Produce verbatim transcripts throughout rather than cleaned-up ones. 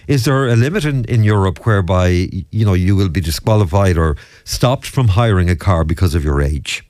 Is there a limit in, in Europe whereby, you know, you will be disqualified or stopped from hiring a car because of your age?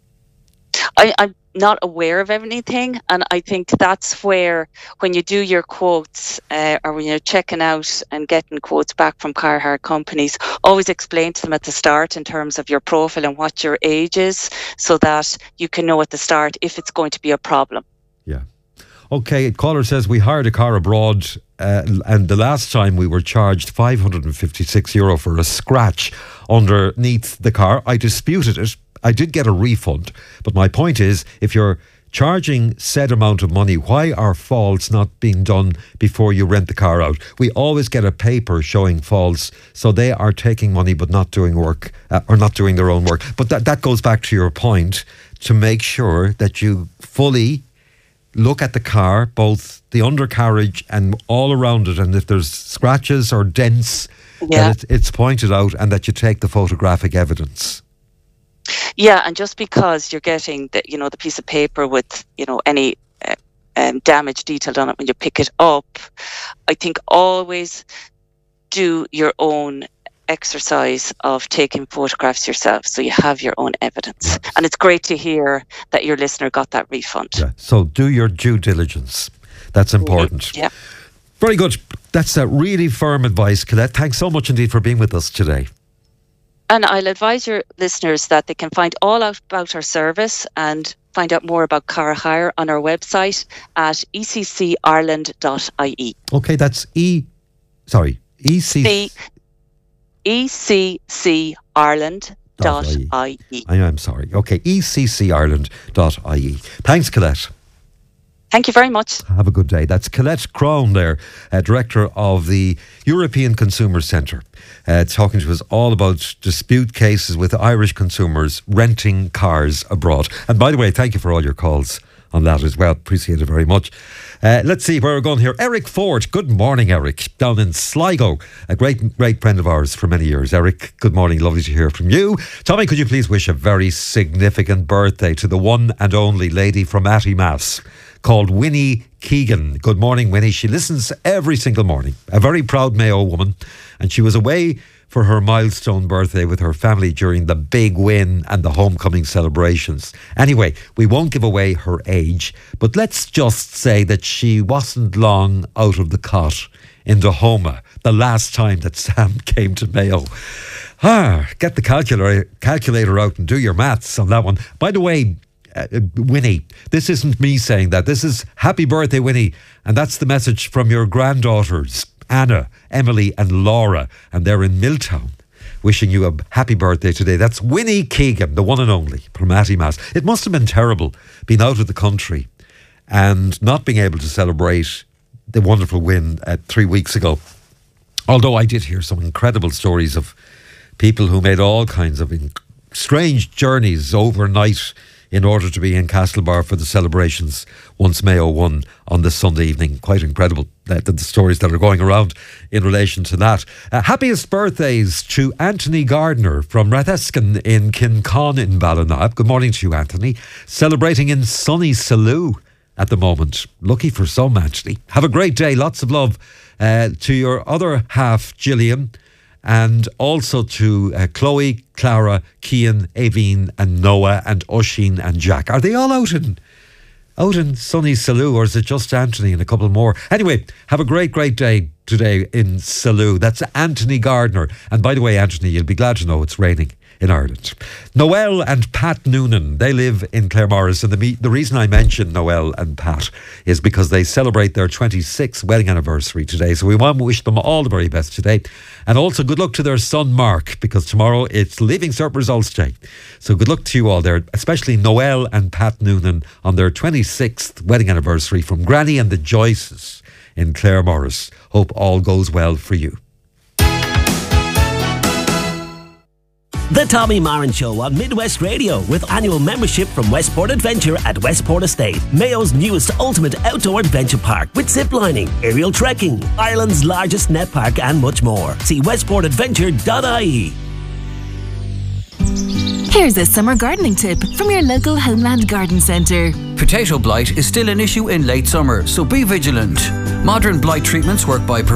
I, I'm not aware of anything, and I think that's where, when you do your quotes uh, or when you're checking out and getting quotes back from car hire companies, always explain to them at the start in terms of your profile and what your age is, so that you can know at the start if it's going to be a problem. Yeah. Okay, caller says, we hired a car abroad uh, and the last time we were charged five hundred fifty-six euro for a scratch underneath the car. I disputed it. I did get a refund, but my point is, if you're charging said amount of money, why are faults not being done before you rent the car out? We always get a paper showing faults, so they are taking money but not doing work, uh, or not doing their own work. But that, that goes back to your point, to make sure that you fully look at the car, both the undercarriage and all around it, and if there's scratches or dents, yeah. that it, it's pointed out, and that you take the photographic evidence. Yeah, and just because you're getting the, you know, the piece of paper with, you know, any uh, um, damage detailed on it when you pick it up, I think always do your own exercise of taking photographs yourself, so you have your own evidence. Yes. And it's great to hear that your listener got that refund. Yeah. So do your due diligence. That's important. Mm-hmm. Yeah. Very good. That's uh, really firm advice, Colette. Thanks so much indeed for being with us today. And I'll advise your listeners that they can find all out about our service and find out more about car hire on our website at e c c ireland dot i e. Okay, that's E... Sorry, E C C... e c c ireland dot i e. I am sorry. Okay, e c c ireland dot i e. Thanks, Colette. Thank you very much. Have a good day. That's Colette Crone there, uh, Director of the European Consumer Centre, uh, talking to us all about dispute cases with Irish consumers renting cars abroad. And by the way, thank you for all your calls on that as well. Appreciate it very much. Uh, let's see where we're going here. Eric Ford. Good morning, Eric. Down in Sligo. A great, great friend of ours for many years. Eric, good morning. Lovely to hear from you. Tommy, could you please wish a very significant birthday to the one and only lady from Attymass called Winnie Keegan. Good morning, Winnie. She listens every single morning. A very proud Mayo woman. And she was away for her milestone birthday with her family during the big win and the homecoming celebrations. Anyway, we won't give away her age, but let's just say that she wasn't long out of the cot in Dahoma the last time that Sam came to Mayo. Ah, get the calculator, calculator out and do your maths on that one. By the way, Uh, Winnie, this isn't me saying that. This is happy birthday, Winnie. And that's the message from your granddaughters, Anna, Emily and Laura. And they're in Milltown, wishing you a happy birthday today. That's Winnie Keegan, the one and only, from Attymass. It must have been terrible being out of the country and not being able to celebrate the wonderful win uh, three weeks ago. Although I did hear some incredible stories of people who made all kinds of in- strange journeys overnight in order to be in Castlebar for the celebrations once Mayo won on this Sunday evening. Quite incredible, uh, the, the stories that are going around in relation to that. Uh, happiest birthdays to Anthony Gardner from Rathescan in Kincon in Ballina. Good morning to you, Anthony. Celebrating in sunny Salou at the moment. Lucky for some, actually. Have a great day. Lots of love uh, to your other half, Gillian. And also to uh, Chloe, Clara, Cian, Aveen and Noah and Oisin and Jack. Are they all out in out in sunny Salou, or is it just Anthony and a couple more? Anyway, have a great, great day today in Salou. That's Anthony Gardner. And by the way, Anthony, you'll be glad to know it's raining in Ireland. Noel and Pat Noonan, they live in Claremorris, and the, me- the reason I mention Noel and Pat is because they celebrate their twenty-sixth wedding anniversary today, so we want to wish them all the very best today. And also good luck to their son Mark, because tomorrow it's Leaving Cert Results Day. So good luck to you all there, especially Noel and Pat Noonan on their twenty-sixth wedding anniversary from Granny and the Joyces in Claremorris. Hope all goes well for you. The Tommy Marin Show on Midwest Radio, with annual membership from Westport Adventure at Westport Estate, Mayo's newest ultimate outdoor adventure park with ziplining, aerial trekking, Ireland's largest net park and much more. See westport adventure dot i e. Here's a summer gardening tip from your local Homeland Garden Centre. Potato blight is still an issue in late summer, so be vigilant. Modern blight treatments work by